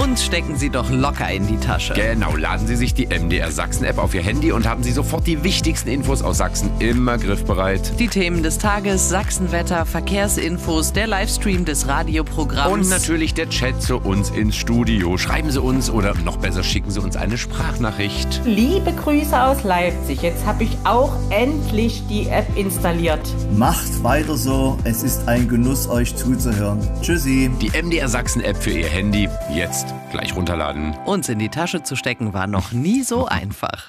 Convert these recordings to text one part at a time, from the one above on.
Und stecken Sie doch locker in die Tasche. Genau, laden Sie sich die MDR Sachsen-App auf Ihr Handy und haben Sie sofort die wichtigsten Infos aus Sachsen immer griffbereit. Die Themen des Tages, Sachsenwetter, Verkehrsinfos, der Livestream des Radioprogramms. Und natürlich der Chat zu uns ins Studio. Schreiben Sie uns oder noch besser schicken Sie uns eine Sprachnachricht. Liebe Grüße aus Leipzig. Jetzt habe ich auch endlich die App installiert. Macht weiter so. Es ist ein Genuss, euch zuzuhören. Tschüssi. Die MDR Sachsen-App für Ihr Handy. Jetzt gleich runterladen. Uns in die Tasche zu stecken war noch nie so einfach.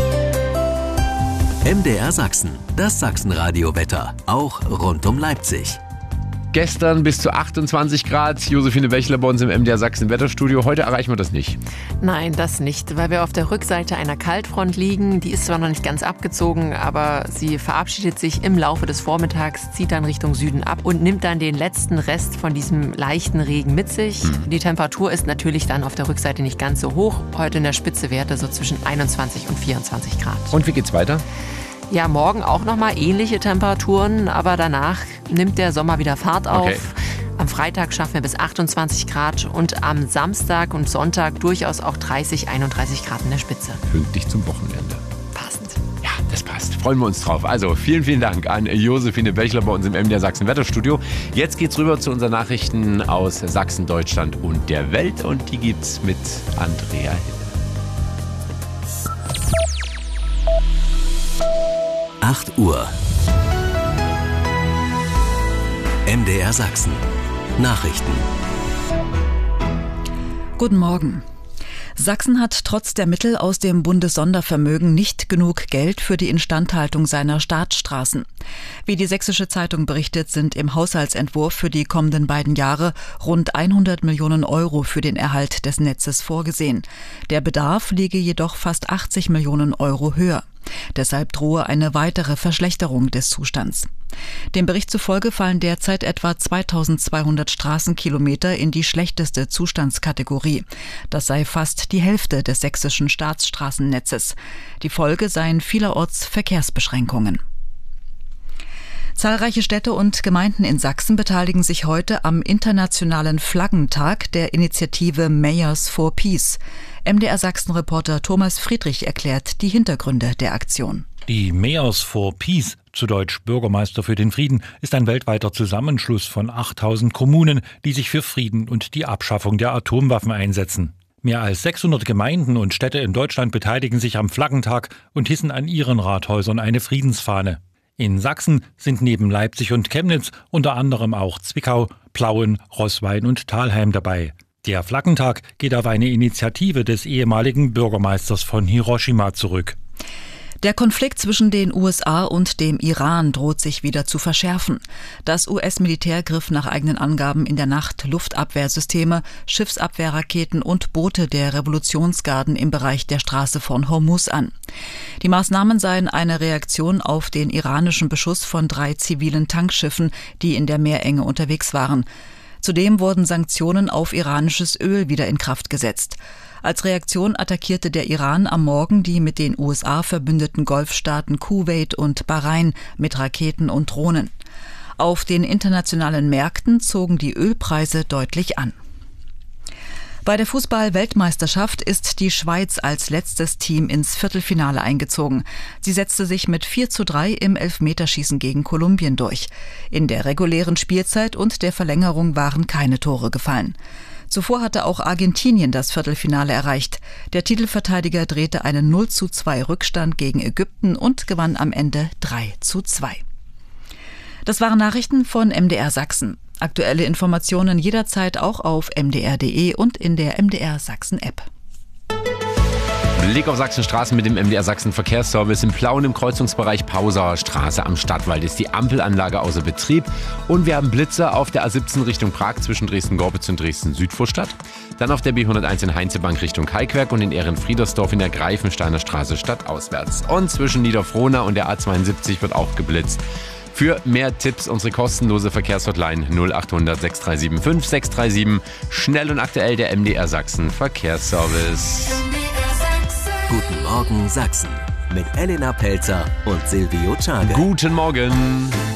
MDR Sachsen, das Sachsenradio-Wetter, auch rund um Leipzig. Gestern bis zu 28 Grad. Josephine Bächler bei uns im MDR Sachsen Wetterstudio. Heute erreichen wir das nicht. Nein, das nicht, weil wir auf der Rückseite einer Kaltfront liegen. Die ist zwar noch nicht ganz abgezogen, aber sie verabschiedet sich im Laufe des Vormittags, zieht dann Richtung Süden ab und nimmt dann den letzten Rest von diesem leichten Regen mit sich. Die Temperatur ist natürlich dann auf der Rückseite nicht ganz so hoch. Heute in der Spitze Werte so zwischen 21 und 24 Grad. Und wie geht's weiter? Ja, morgen auch nochmal ähnliche Temperaturen, aber danach nimmt der Sommer wieder Fahrt auf. Okay. Am Freitag schaffen wir bis 28 Grad und am Samstag und Sonntag durchaus auch 30, 31 Grad in der Spitze. Pünktlich zum Wochenende. Passend. Ja, das passt. Freuen wir uns drauf. Also vielen, vielen Dank an Josephine Bächler bei uns im MDR Sachsen Wetterstudio. Jetzt geht's rüber zu unseren Nachrichten aus Sachsen, Deutschland und der Welt. Und die gibt's mit Andrea Hill. 8 Uhr. MDR Sachsen. Nachrichten. Guten Morgen. Sachsen hat trotz der Mittel aus dem Bundessondervermögen nicht genug Geld für die Instandhaltung seiner Staatsstraßen. Wie die Sächsische Zeitung berichtet, sind im Haushaltsentwurf für die kommenden beiden Jahre rund 100 Millionen Euro für den Erhalt des Netzes vorgesehen. Der Bedarf liege jedoch fast 80 Millionen Euro höher. Deshalb drohe eine weitere Verschlechterung des Zustands. Dem Bericht zufolge fallen derzeit etwa 2200 Straßenkilometer in die schlechteste Zustandskategorie. Das sei fast die Hälfte des sächsischen Staatsstraßennetzes. Die Folge seien vielerorts Verkehrsbeschränkungen. Zahlreiche Städte und Gemeinden in Sachsen beteiligen sich heute am internationalen Flaggentag der Initiative Mayors for Peace. MDR Sachsen-Reporter Thomas Friedrich erklärt die Hintergründe der Aktion. Die Mayors for Peace, zu Deutsch Bürgermeister für den Frieden, ist ein weltweiter Zusammenschluss von 8000 Kommunen, die sich für Frieden und die Abschaffung der Atomwaffen einsetzen. Mehr als 600 Gemeinden und Städte in Deutschland beteiligen sich am Flaggentag und hissen an ihren Rathäusern eine Friedensfahne. In Sachsen sind neben Leipzig und Chemnitz unter anderem auch Zwickau, Plauen, Roßwein und Thalheim dabei. Der Flaggentag geht auf eine Initiative des ehemaligen Bürgermeisters von Hiroshima zurück. Der Konflikt zwischen den USA und dem Iran droht sich wieder zu verschärfen. Das US-Militär griff nach eigenen Angaben in der Nacht Luftabwehrsysteme, Schiffsabwehrraketen und Boote der Revolutionsgarden im Bereich der Straße von Hormuz an. Die Maßnahmen seien eine Reaktion auf den iranischen Beschuss von 3 zivilen Tankschiffen, die in der Meerenge unterwegs waren. Zudem wurden Sanktionen auf iranisches Öl wieder in Kraft gesetzt. Als Reaktion attackierte der Iran am Morgen die mit den USA verbündeten Golfstaaten Kuwait und Bahrain mit Raketen und Drohnen. Auf den internationalen Märkten zogen die Ölpreise deutlich an. Bei der Fußball-Weltmeisterschaft ist die Schweiz als letztes Team ins Viertelfinale eingezogen. Sie setzte sich mit 4:3 im Elfmeterschießen gegen Kolumbien durch. In der regulären Spielzeit und der Verlängerung waren keine Tore gefallen. Zuvor hatte auch Argentinien das Viertelfinale erreicht. Der Titelverteidiger drehte einen 0:2 Rückstand gegen Ägypten und gewann am Ende 3:2. Das waren Nachrichten von MDR Sachsen. Aktuelle Informationen jederzeit auch auf mdr.de und in der MDR Sachsen App. Blick auf Sachsenstraßen mit dem MDR Sachsen Verkehrsservice. In Plauen im Kreuzungsbereich Pausauer Straße am Stadtwald ist die Ampelanlage außer Betrieb. Und wir haben Blitzer auf der A17 Richtung Prag zwischen Dresden-Gorbitz und Dresden-Südvorstadt. Dann auf der B101 in Heinzebank Richtung Kalkwerk und in Ehrenfriedersdorf in der Greifensteiner Straße stadtauswärts. Und zwischen Niederfrohna und der A72 wird auch geblitzt. Für mehr Tipps unsere kostenlose Verkehrshotline 0800 6375 637. Schnell und aktuell der MDR Sachsen Verkehrsservice. Guten Morgen Sachsen mit Elena Pelzer und Silvio Czage. Guten Morgen.